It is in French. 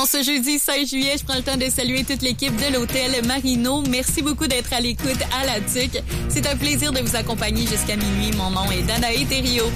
En ce jeudi 16 juillet, je prends le temps de saluer toute l'équipe de l'Hôtel Marino. Merci beaucoup d'être à l'écoute à la TUC. C'est un plaisir de vous accompagner jusqu'à minuit. Mon nom est Danae Thériault.